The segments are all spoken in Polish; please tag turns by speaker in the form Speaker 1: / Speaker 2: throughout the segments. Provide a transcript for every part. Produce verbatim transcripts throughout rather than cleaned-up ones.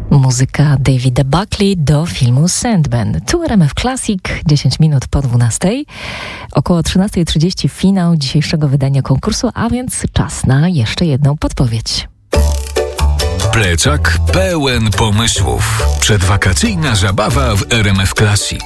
Speaker 1: Muzyka Davida Buckley do filmu Sandman. Tu R M F Classic, dziesięć minut po dwunastej. Około trzynasta trzydzieści finał dzisiejszego wydania konkursu, a więc czas na jeszcze jedną podpowiedź.
Speaker 2: Plecak pełen pomysłów. Przedwakacyjna zabawa w R M F Classic.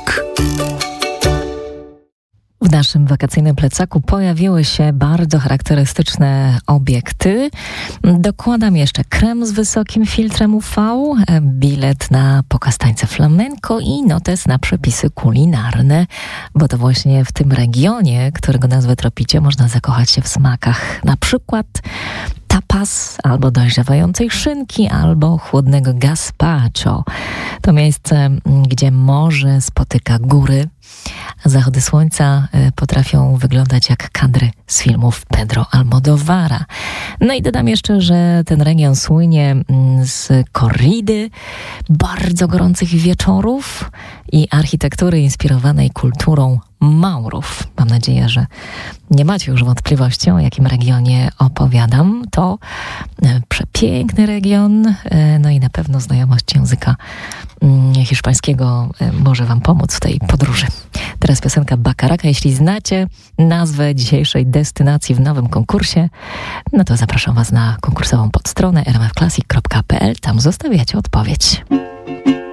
Speaker 1: W naszym wakacyjnym plecaku pojawiły się bardzo charakterystyczne obiekty. Dokładam jeszcze krem z wysokim filtrem U V, bilet na pokaz tańca flamenco i notes na przepisy kulinarne, bo to właśnie w tym regionie, którego nazwę tropicie, można zakochać się w smakach. Na przykład tapas, albo dojrzewającej szynki, albo chłodnego gazpacho. To miejsce, gdzie morze spotyka góry. Zachody słońca potrafią wyglądać jak kadry z filmów Pedro Almodóvara. No i dodam jeszcze, że ten region słynie z korridy, bardzo gorących wieczorów i architektury inspirowanej kulturą Maurów. Mam nadzieję, że nie macie już wątpliwości, o jakim regionie opowiadam. To przepiękny region, no i na pewno znajomość języka hiszpańskiego może wam pomóc w tej podróży. Teraz piosenka Bakaraka. Jeśli znacie nazwę dzisiejszej destynacji w nowym konkursie, no to zapraszam was na konkursową podstronę r m f classic kropka p l. Tam zostawiacie odpowiedź.